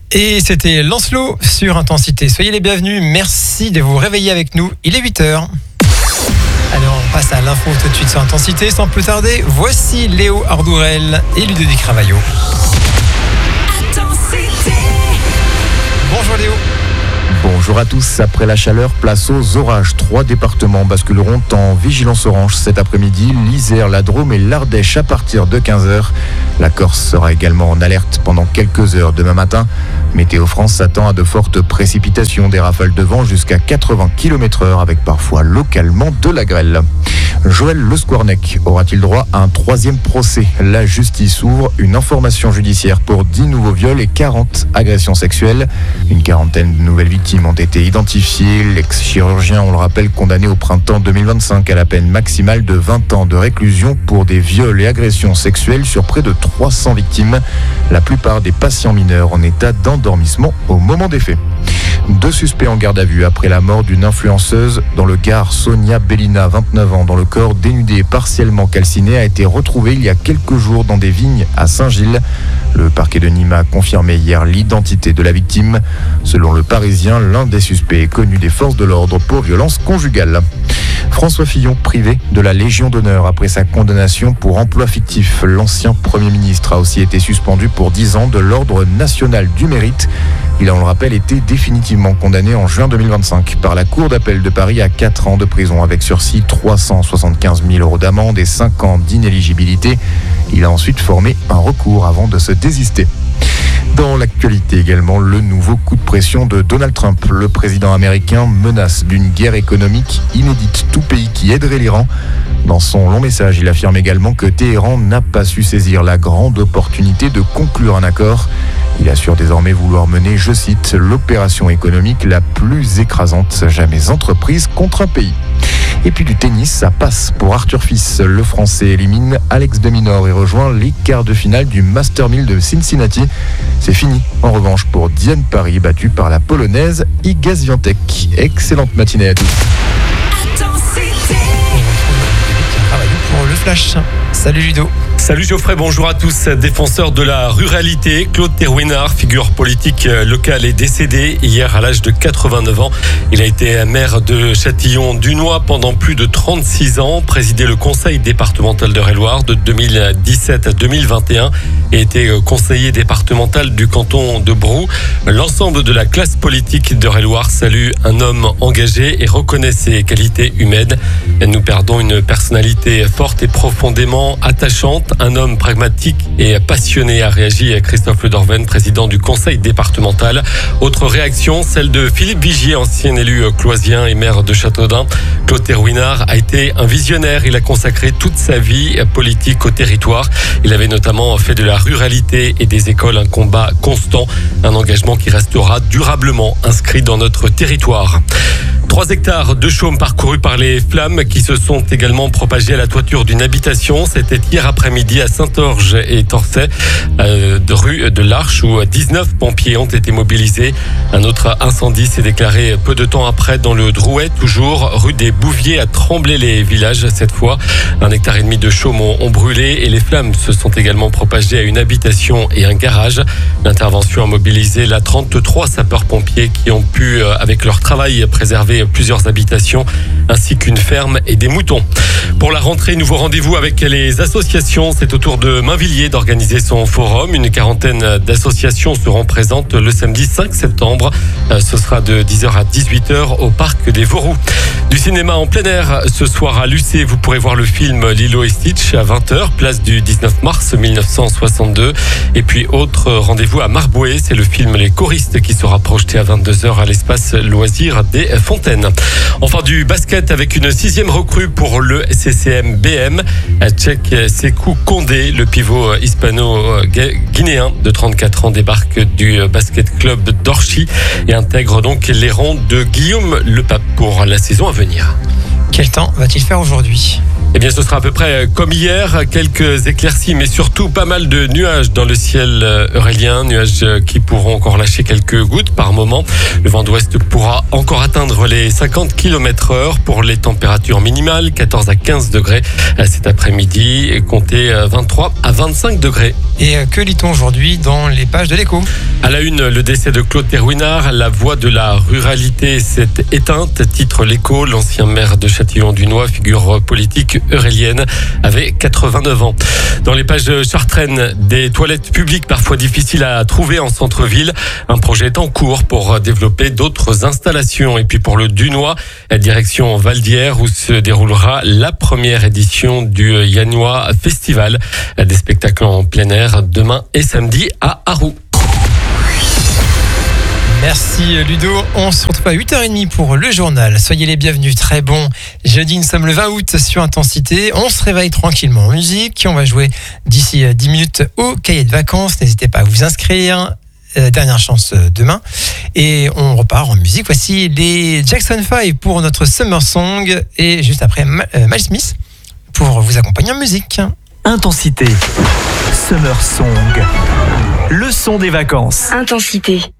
Et c'était Lancelot sur Intensité. Soyez les bienvenus, merci de vous réveiller avec nous. Il est 8h. Alors on passe à l'info tout de suite sur Intensité. Sans plus tarder, voici Léo Ardourel et Ludovic Ravaillot. Bonjour Léo. Bonjour à tous. Après la chaleur, place aux orages. 3 départements basculeront en vigilance orange cet après-midi. L'Isère, la Drôme et l'Ardèche à partir de 15h. La Corse sera également en alerte pendant quelques heures demain matin. Météo France s'attend à de fortes précipitations, des rafales de vent jusqu'à 80 km/h avec parfois localement de la grêle. Joël Le Squarnec aura-t-il droit à un 3e procès ? La justice ouvre une information judiciaire pour 10 nouveaux viols et 40 agressions sexuelles. Une quarantaine de nouvelles victimes ont été identifiées. L'ex-chirurgien, on le rappelle, condamné au printemps 2025 à la peine maximale de 20 ans de réclusion pour des viols et agressions sexuelles sur près de 300 victimes. La plupart des patients mineurs en état d'endormissement au moment des faits. 2 suspects en garde à vue après la mort d'une influenceuse dans le Gard. Sonia Bellina, 29 ans, dont le corps dénudé et partiellement calciné a été retrouvé il y a quelques jours dans des vignes à Saint-Gilles. Le parquet de Nîmes a confirmé hier l'identité de la victime. Selon le Parisien, l'un des suspects est connu des forces de l'ordre pour violence conjugale. François Fillon privé de la Légion d'honneur après sa condamnation pour emploi fictif. L'ancien Premier ministre a aussi été suspendu pour 10 ans de l'Ordre national du mérite. Il a, on le rappelle, été définitivement condamné en juin 2025 par la Cour d'appel de Paris à 4 ans de prison avec sursis, 375 000 € d'amende et 5 ans d'inéligibilité. Il a ensuite formé un recours avant de se désister. Dans l'actualité également, le nouveau coup de pression de Donald Trump. Le président américain menace d'une guerre économique inédite, tout pays qui aiderait l'Iran. Dans son long message, il affirme également que Téhéran n'a pas su saisir la grande opportunité de conclure un accord. Il assure désormais vouloir mener, je cite, l'opération économique la plus écrasante jamais entreprise contre un pays. Et puis du tennis, ça passe pour Arthur Fils. Le Français élimine Alex de Minaur et rejoint les quarts de finale du Master 1000 de Cincinnati. C'est fini, en revanche, pour Diane Paris, battue par la Polonaise Iga Świątek. Excellente matinée à tous. Pour le flash. Salut Ludo. Salut Geoffrey, bonjour à tous. Défenseur de la ruralité, Claude Thérouinard, figure politique locale, est décédé hier à l'âge de 89 ans. Il a été maire de Châtillon-Dunois pendant plus de 36 ans, présidé le conseil départemental d'Eure-et-Loir de 2017 à 2021 et était conseiller départemental du canton de Brou. L'ensemble de la classe politique d'Eure-et-Loir salue un homme engagé et reconnaît ses qualités humaines. Nous perdons une personnalité forte et profondément attachante. Un homme pragmatique et passionné, a réagi Christophe Le Dorven, président du conseil départemental. Autre réaction, celle de Philippe Vigier, ancien élu cloisien et maire de Châteaudun. Claude Thérouinard a été un visionnaire. Il a consacré toute sa vie politique au territoire. Il avait notamment fait de la ruralité et des écoles un combat constant, un engagement qui restera durablement inscrit dans notre territoire. 3 hectares de chaume parcourus par les flammes qui se sont également propagées à la toiture d'une habitation. C'était hier après-midi à Saint-Orge et Torçay, rue de l'Arche, où 19 pompiers ont été mobilisés. Un autre incendie s'est déclaré peu de temps après dans le Drouet, toujours rue des Bouviers à Tremblay-les-Villages. Cette fois, 1,5 hectare de chaume ont brûlé et les flammes se sont également propagées à une habitation et un garage. L'intervention a mobilisé la 33 sapeurs-pompiers qui ont pu, avec leur travail, préserver plusieurs habitations ainsi qu'une ferme et des moutons. Pour la rentrée, nouveau rendez-vous avec les associations. C'est au tour de Mainvilliers d'organiser son forum. Une quarantaine d'associations seront présentes le samedi 5 septembre. Ce sera de 10h à 18h au parc des Vauroux. Du cinéma en plein air ce soir à Lucé. Vous pourrez voir le film Lilo et Stitch à 20h, place du 19 mars 1962. Et puis autre rendez-vous à Marboué, c'est le film Les Choristes qui sera projeté à 22h à l'espace loisirs des Fontaines. Enfin du basket avec une 6e recrue pour le CCM BM. Tchèque Sekou Kondé, le pivot hispano-guinéen de 34 ans, débarque du basket club d'Orchy et intègre donc les rangs de Guillaume Lepape pour la saison à venir. Quel temps va-t-il faire aujourd'hui ? Eh bien, ce sera à peu près comme hier, quelques éclaircies, mais surtout pas mal de nuages dans le ciel eurélien, nuages qui pourront encore lâcher quelques gouttes par moment. Le vent d'ouest pourra encore atteindre les 50 km/h pour les températures minimales, 14 à 15 degrés cet après-midi, et comptez 23 à 25 degrés. Et que lit-on aujourd'hui dans les pages de l'Écho ? À la une, le décès de Claude Terrouinard, la voix de la ruralité s'est éteinte, titre l'Écho. L'ancien maire de Châtillon-du-Noix, figure politique eurélienne, avait 89 ans. Dans les pages chartraines, des toilettes publiques parfois difficiles à trouver en centre-ville. Un projet est en cours pour développer d'autres installations. Et puis pour le Dunois, direction Valdière où se déroulera la première édition du Yannois Festival. Des spectacles en plein air demain et samedi à Arroux. Merci Ludo, on se retrouve à 8h30 pour le journal. Soyez les bienvenus, très bon jeudi, nous sommes le 20 août sur Intensité. On se réveille tranquillement en musique, on va jouer d'ici 10 minutes au cahier de vacances. N'hésitez pas à vous inscrire, dernière chance demain. Et on repart en musique, voici les Jackson 5 pour notre Summer Song. Et juste après Miles Smith pour vous accompagner en musique. Intensité, Summer Song, le son des vacances. Intensité.